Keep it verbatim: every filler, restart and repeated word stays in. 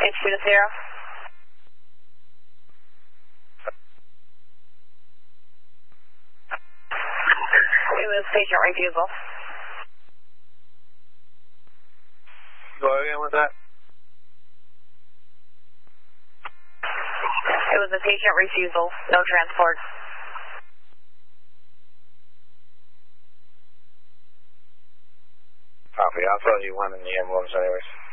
It's two to zero. It was patient refusal. Go again with that? It was a patient refusal, no transport. Copy, I'll tell you when in the ambulance anyways.